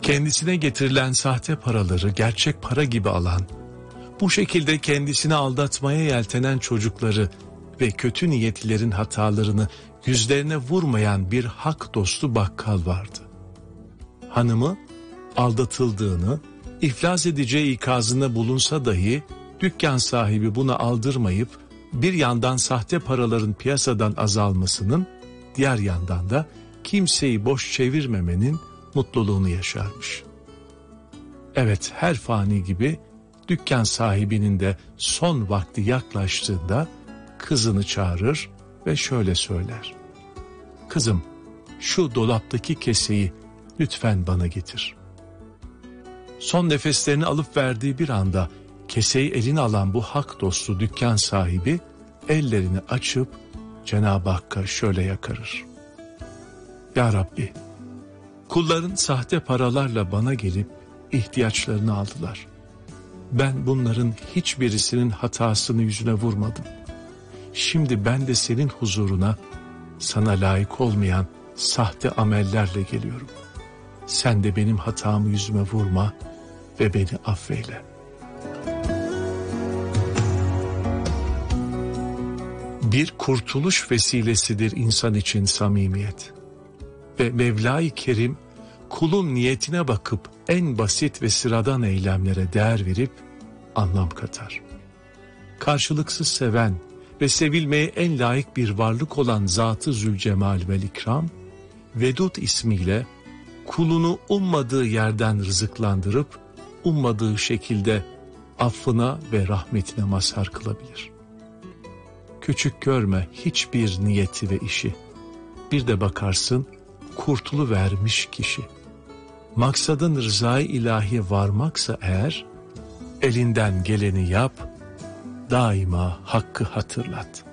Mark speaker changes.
Speaker 1: Kendisine getirilen sahte paraları gerçek para gibi alan, bu şekilde kendisini aldatmaya yeltenen çocukları ve kötü niyetlilerin hatalarını yüzlerine vurmayan bir hak dostu bakkal vardı. Hanımı aldatıldığını, iflas edeceği ikazında bulunsa dahi dükkan sahibi buna aldırmayıp bir yandan sahte paraların piyasadan azalmasının, diğer yandan da kimseyi boş çevirmemenin mutluluğunu yaşarmış. Evet, her fani gibi dükkan sahibinin de son vakti yaklaştığında kızını çağırır ve şöyle söyler: "Kızım, şu dolaptaki keseyi lütfen bana getir." Son nefeslerini alıp verdiği bir anda keseyi eline alan bu hak dostu dükkan sahibi ellerini açıp Cenab-ı Hakk'a şöyle yakarır: "Ya Rabbi, kulların sahte paralarla bana gelip ihtiyaçlarını aldılar. Ben bunların hiçbirisinin hatasını yüzüne vurmadım. Şimdi ben de senin huzuruna sana layık olmayan sahte amellerle geliyorum. Sen de benim hatamı yüzüme vurma ve beni affeyle." Bir kurtuluş vesilesidir insan için samimiyet. Ve Mevla-i Kerim kulun niyetine bakıp en basit ve sıradan eylemlere değer verip anlam katar. Karşılıksız seven ve sevilmeye en layık bir varlık olan Zat-ı Zülcemal vel İkram, Vedud ismiyle kulunu ummadığı yerden rızıklandırıp ummadığı şekilde affına ve rahmetine mazhar kılabilir. Küçük görme hiçbir niyeti ve işi. Bir de bakarsın kurtuluvermiş kişi. Maksadın rızayı ilahiye varmaksa eğer, elinden geleni yap, daima hakkı hatırlat.